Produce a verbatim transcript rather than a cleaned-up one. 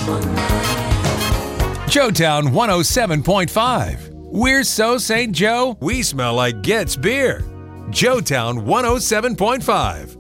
Joetown one oh seven point five. We're so Saint Joe, we smell like Getz beer. Joetown one oh seven point five.